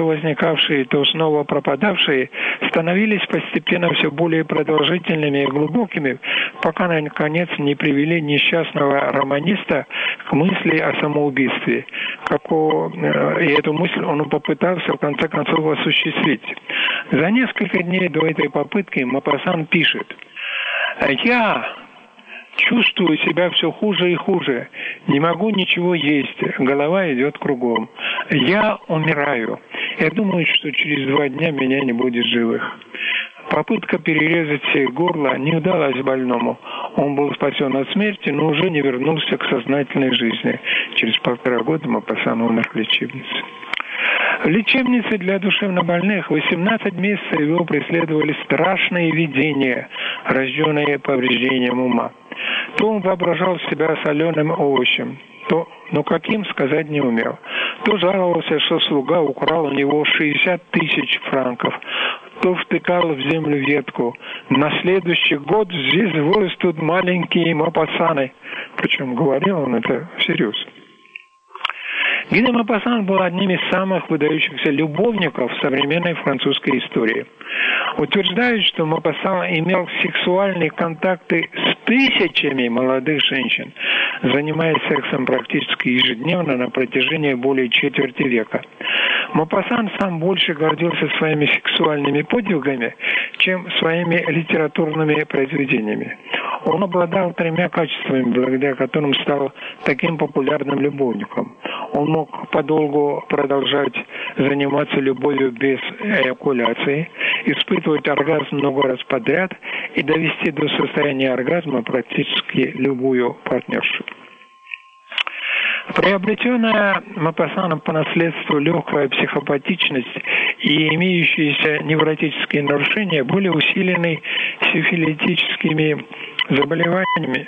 то возникавшие, то снова пропадавшие, становились постепенно все более продолжительными и глубокими, пока, наконец, не привели несчастного романиста к мысли о самоубийстве. И эту мысль он попытался, в конце концов, осуществить. За несколько дней до этой попытки Мопассан пишет: «Я чувствую себя все хуже и хуже. Не могу ничего есть. Голова идет кругом. Я умираю. Я думаю, что через 2 дня меня не будет живых». Попытка перерезать себе горло не удалась больному. Он был спасен от смерти, но уже не вернулся к сознательной жизни. Через 1,5 года Мопассан умер в лечебнице. В лечебнице для душевнобольных 18 месяцев его преследовали страшные видения, рожденные повреждением ума. То он воображал себя соленым овощем, но каким сказать не умел. То жаловался, что слуга украл у него 60 000 франков, то втыкал в землю ветку. На следующий год здесь вырастут маленькие Мопассаны. Причем говорил он это всерьез. Гий де Мопассан был одним из самых выдающихся любовников современной французской истории. Утверждают, что Мопассан имел сексуальные контакты с тысячами молодых женщин, занимаясь сексом практически ежедневно на протяжении более четверти века. Мопассан сам больше гордился своими сексуальными подвигами, чем своими литературными произведениями. Он обладал 3 качествами, благодаря которым стал таким популярным любовником. Он мог подолгу продолжать заниматься любовью без эякуляции, испытывать оргазм много раз подряд и довести до состояния оргазма практически любую партнершу. Приобретенная Мопассаном по наследству легкая психопатичность и имеющиеся невротические нарушения были усилены сифилитическими заболеваниями,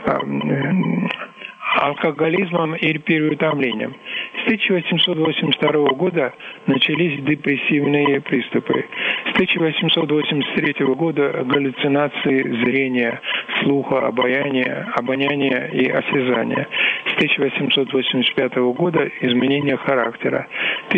алкоголизмом и переутомлением. С 1882 года начались депрессивные приступы. С 1883 года галлюцинации зрения, слуха, обоняния и осязания. С 1885 года изменения характера. В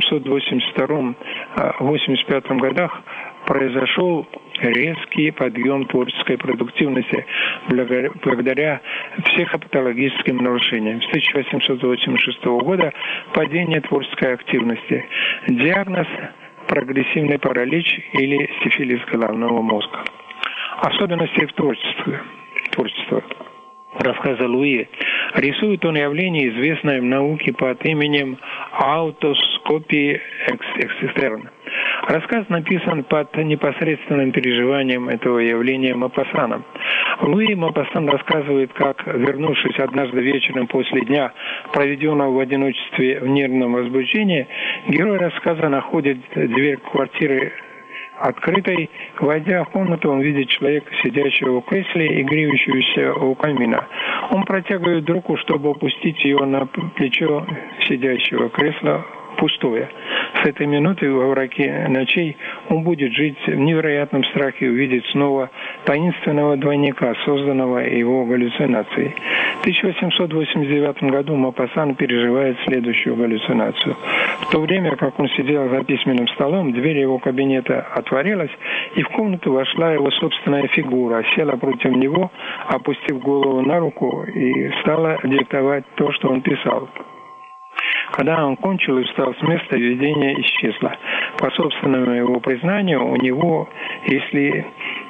1882-85 годах произошел резкий подъем творческой продуктивности благодаря психопатологическим нарушениям. С 1886 года падение творческой активности. Диагноз – прогрессивный паралич или сифилис головного мозга. Особенности в творчестве. Рассказа Луи рисует он явление, известное в науке под именем аутоскопии экстерна. Рассказ написан под непосредственным переживанием этого явления Мопассаном. Луи Мопассан рассказывает, как, вернувшись однажды вечером после дня, проведенного в одиночестве в нервном возбуждении, герой рассказа находит дверь квартиры открытой. Войдя в комнату, он видит человека, сидящего в кресле и греющегося у камина. Он протягивает руку, чтобы опустить ее на плечо сидящего. Кресло пустое. С этой минуты во мраке ночей он будет жить в невероятном страхе увидеть снова таинственного двойника, созданного его галлюцинацией. В 1889 году Мопассан переживает следующую галлюцинацию. В то время, как он сидел за письменным столом, дверь его кабинета отворилась, и в комнату вошла его собственная фигура, села против него, опустив голову на руку, и стала диктовать то, что он писал. Когда он кончил и встал с места, видение исчезло. По собственному его признанию, у него, если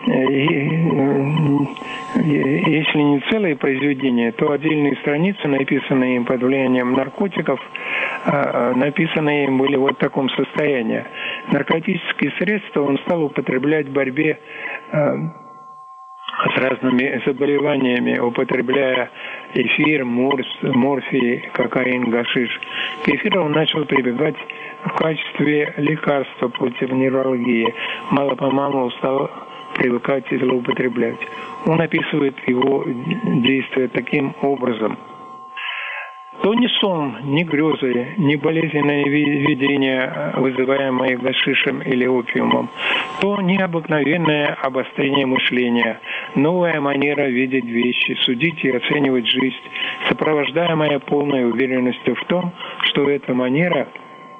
не целые произведения, то отдельные страницы, написанные им под влиянием наркотиков, написанные им были вот в таком состоянии. Наркотические средства он стал употреблять в борьбе с разными заболеваниями, употребляя эфир, морфий, кокаин, гашиш. К эфиру он начал прибегать в качестве лекарства против невралгии. Мало-помалу стал привыкать и злоупотреблять. Он описывает его действия таким образом. То ни сон, ни грезы, ни болезненные видения, вызываемые гашишем или опиумом, то необыкновенное обострение мышления, новая манера видеть вещи, судить и оценивать жизнь, сопровождаемая полной уверенностью в том, что эта манера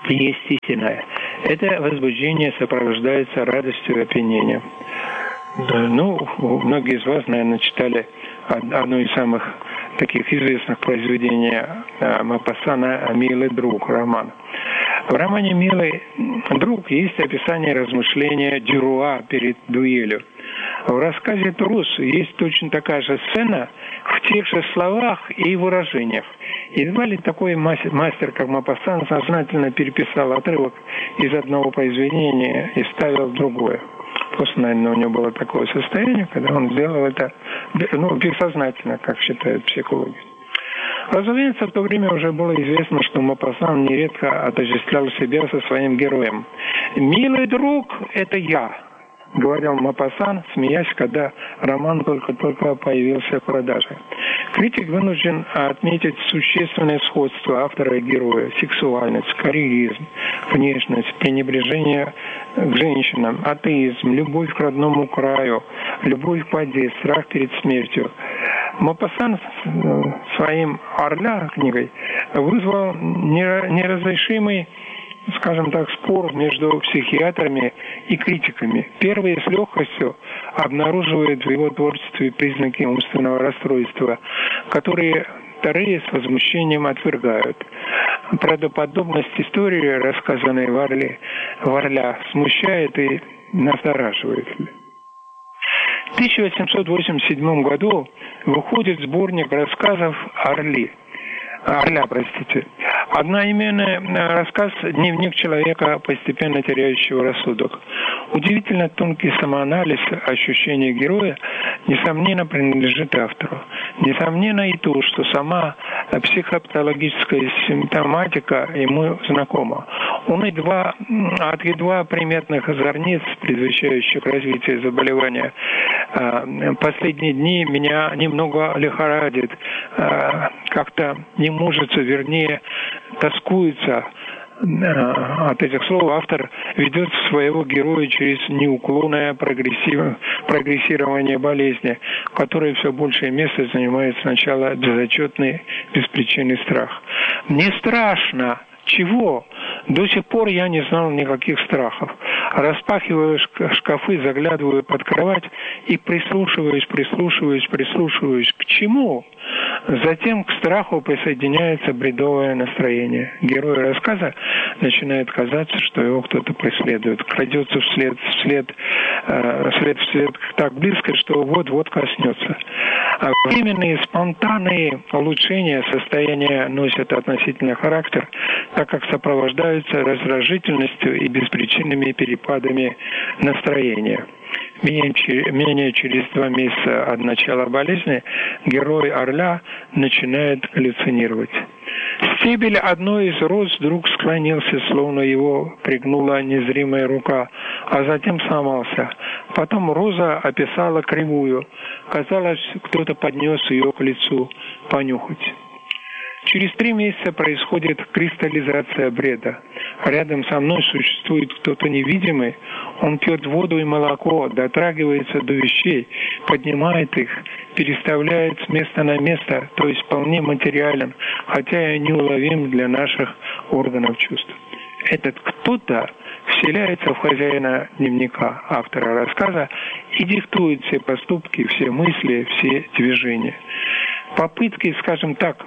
есть истинное. Это возбуждение сопровождается радостью и опьянением. Да, многие из вас, наверное, читали одно из самых таких известных произведений Мопассана «Милый друг» роман. В романе «Милый друг» есть описание размышления Дюруа перед дуэлью. В рассказе «Трус» есть точно такая же сцена в тех же словах и выражениях. Едва ли такой мастер, как Мопассан, сознательно переписал отрывок из одного произведения и вставил в другое. Просто, наверное, у него было такое состояние, когда он сделал это бессознательно, как считают психологи. Разумеется, в то время уже было известно, что Мопассан нередко отождествлял себя со своим героем. «Милый друг – это я», — говорил Мопассан, смеясь, когда роман только появился в продаже. Критик вынужден отметить существенное сходство автора и героя: сексуальность, карьеризм, внешность, пренебрежение к женщинам, атеизм, любовь к родному краю, любовь к воде, страх перед смертью. Мопассан своим «Орля» книгой вызвал неразрешимый, скажем так, спор между психиатрами и критиками. Первые с легкостью обнаруживают в его творчестве признаки умственного расстройства, которые вторые с возмущением отвергают. Правдоподобность истории, рассказанной в «Орля», смущает и настораживает. В 1887 году выходит сборник рассказов «Орля», одноименный рассказ «Дневник человека, постепенно теряющего рассудок». Удивительно тонкий самоанализ ощущений героя, несомненно, принадлежит автору. Несомненно и то, что сама психопатологическая симптоматика ему знакома. Он от едва приметных зорниц, предвещающих развитие заболевания, последние дни меня немного лихорадит, как-то не мужится, вернее, тоскуется. От этих слов автор ведет своего героя через неуклонное прогрессирование болезни, которое все большее место занимает сначала безотчетный, беспричинный страх. «Мне страшно!» Чего? До сих пор я не знал никаких страхов. Распахиваю шкафы, заглядываю под кровать и прислушиваюсь. К чему? Затем к страху присоединяется бредовое настроение. Герою рассказа начинает казаться, что его кто-то преследует. Крадется вслед так близко, что вот-вот коснется. А временные спонтанные улучшения состояния носят относительный характер, так как сопровождаются раздражительностью и беспричинными перепадами настроения. Менее через 2 месяца от начала болезни герой «Орля» начинает галлюцинировать. Стебель одной из роз вдруг склонился, словно его пригнула незримая рука, а затем сломался. Потом роза описала кривую. Казалось, кто-то поднес ее к лицу понюхать. Через 3 месяца происходит кристаллизация бреда. Рядом со мной существует кто-то невидимый. Он пьет воду и молоко, дотрагивается до вещей, поднимает их, переставляет с места на место, то есть вполне материален, хотя и неуловим для наших органов чувств. Этот кто-то вселяется в хозяина дневника, автора рассказа, и диктует все поступки, все мысли, все движения. Попытки, скажем так,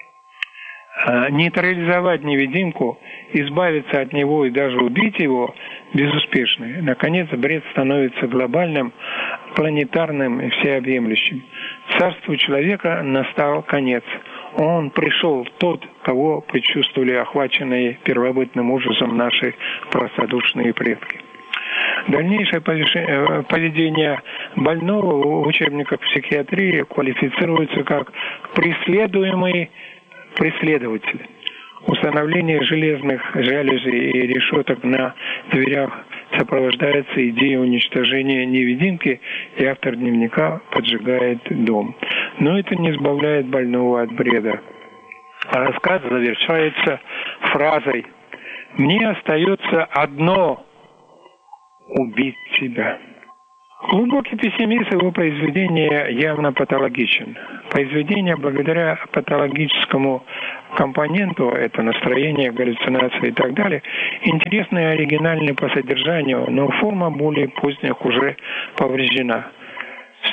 нейтрализовать невидимку, избавиться от него и даже убить его безуспешны. Наконец, бред становится глобальным, планетарным и всеобъемлющим. Царству человека настал конец. Он пришел, тот, кого предчувствовали охваченные первобытным ужасом наши простодушные предки. Дальнейшее поведение больного в учебниках психиатрии квалифицируется как преследуемый преследователь. Установление железных жалюзей и решеток на дверях сопровождается идеей уничтожения невидимки, и автор дневника поджигает дом. Но это не избавляет больного от бреда. Рассказ завершается фразой «Мне остается одно – убить тебя». Глубокий пессимизм его произведения явно патологичен. Произведение благодаря патологическому компоненту, это настроение, галлюцинации и так далее, интересно и оригинальны по содержанию, но форма более поздних уже повреждена. С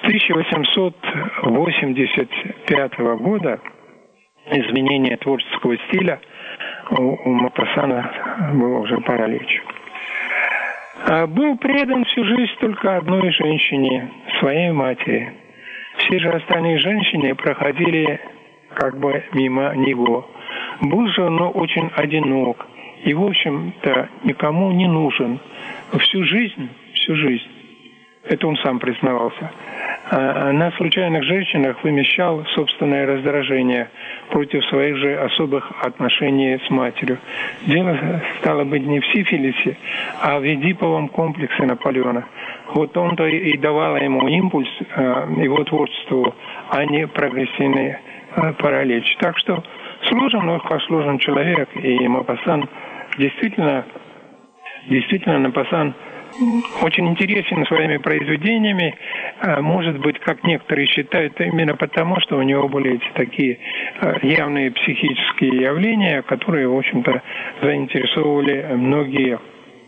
1885 года изменение творческого стиля у Мопассана было уже паралич. Был предан всю жизнь только одной женщине, своей матери. Все же остальные женщины проходили как бы мимо него. Был же он очень одинок и, в общем-то, никому не нужен. Всю жизнь, это он сам признавался, на случайных женщинах вымещал собственное раздражение против своих же особых отношений с матерью. Дело стало быть не в сифилисе, а в эдиповом комплексе Наполеона. Вот он-то и давал ему импульс его творчеству, а не прогрессивный паралич. Так что сложен человек, и Мопассан действительно Мопассан очень интересен своими произведениями, может быть, как некоторые считают, именно потому, что у него были эти такие явные психические явления, которые, в общем-то, заинтересовывали многих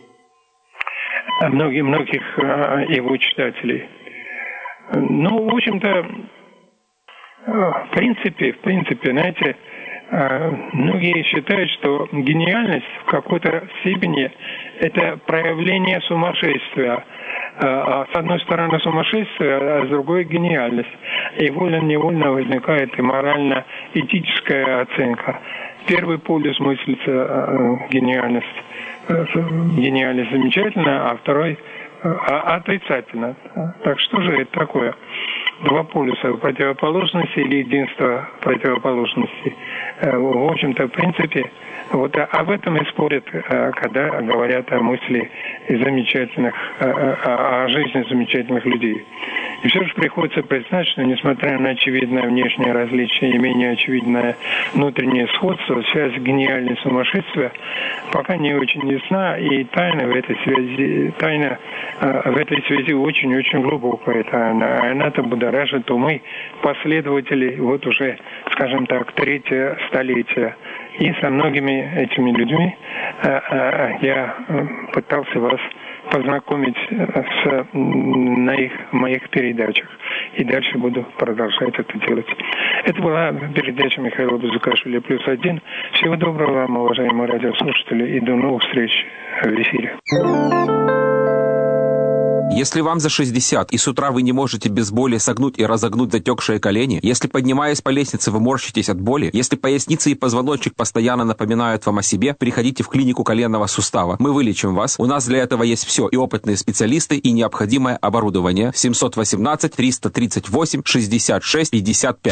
его читателей. Ну, в общем-то, в принципе, знаете, многие считают, что гениальность в какой-то степени – это проявление сумасшествия. С одной стороны сумасшествие, а с другой – гениальность. И вольно-невольно возникает и морально-этическая оценка. Первый полюс мыслится гениальность. Гениальность замечательно, а второй отрицательно. Так что же это такое? Два полюса противоположности или единство противоположностей. В общем-то, в принципе, вот об этом и спорят, когда говорят о мысли замечательных, о жизни замечательных людей. И все же приходится признать, что несмотря на очевидное внешнее различие и менее очевидное внутреннее сходство, связь гениальной сумасшествия пока не очень ясна, и тайна в этой связи очень-очень глубокая. Она-то будоражит умы последователей вот уже, скажем так, третье столетие. И со многими этими людьми я пытался вас познакомить на моих передачах. И дальше буду продолжать это делать. Это была передача Михаила Бузукашвили «+1». Всего доброго вам, уважаемые радиослушатели, и до новых встреч в эфире. Если вам за 60 и с утра вы не можете без боли согнуть и разогнуть затекшие колени, если, поднимаясь по лестнице, вы морщитесь от боли, если поясница и позвоночник постоянно напоминают вам о себе, приходите в клинику коленного сустава. Мы вылечим вас. У нас для этого есть все: и опытные специалисты, и необходимое оборудование. 718-338-66-55.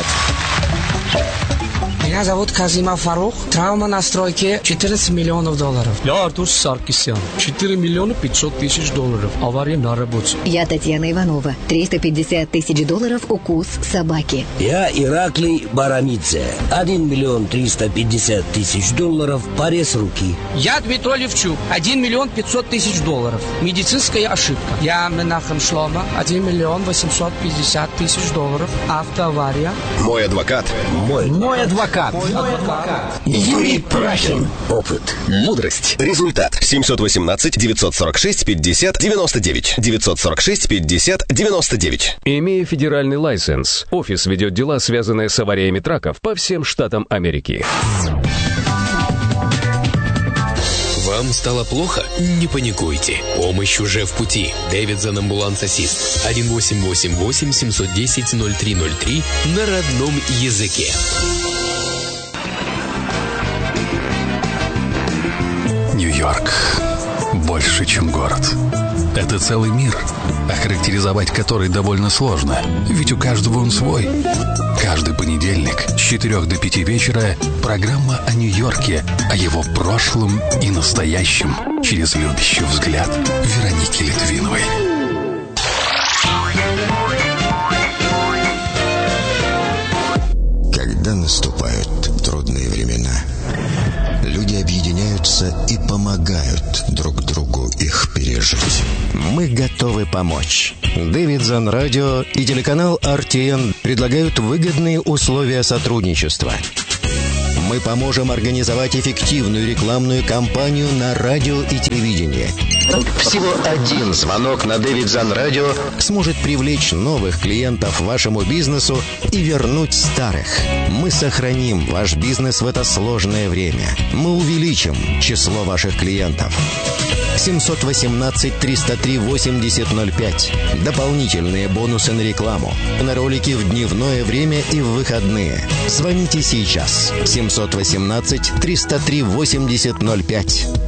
Меня зовут Казимов Фарух. Травма на стройке $14 миллионов. Я Артур Саркисян. $4 миллиона 500 тысяч. Авария на работе. Я Татьяна Иванова. $350 тысяч. Укус собаки. Я Ираклий Барамидзе. $1 миллион 350 тысяч. Порез руки. Я Дмитрий Левчук. $1 миллион 500 тысяч. Медицинская ошибка. Я Менахем Шлома. $1 миллион 850 тысяч. Автоавария. Мой адвокат. Мой адвокат. Юрий Прахин. Опыт. Мудрость. Результат. 718-946-50-99. 946-50-99. Имея федеральный лайсенс, офис ведет дела, связанные с авариями траков по всем штатам Америки. Вам стало плохо? Не паникуйте. Помощь уже в пути. Дэвидсон Амбуланс Ассист. 1-888-710-0303 на родном языке. Нью-Йорк. Больше, чем город. Это целый мир, охарактеризовать который довольно сложно, ведь у каждого он свой. Каждый понедельник с 4 до 5 вечера программа о Нью-Йорке, о его прошлом и настоящем через любящий взгляд Вероники Литвиновой. Когда наступают трудные времена, люди объединяются и помогают друг другу их пережить. Мы готовы помочь. Davidson Radio и телеканал RTN предлагают выгодные условия сотрудничества. Мы поможем организовать эффективную рекламную кампанию на радио и телевидении. Всего один звонок на Davidson Radio сможет привлечь новых клиентов вашему бизнесу и вернуть старых. Мы сохраним ваш бизнес в это сложное время. Мы увеличим число ваших клиентов. 718-303-8005. Дополнительные бонусы на рекламу. На ролики в дневное время и в выходные. Звоните сейчас. 718-303-8005.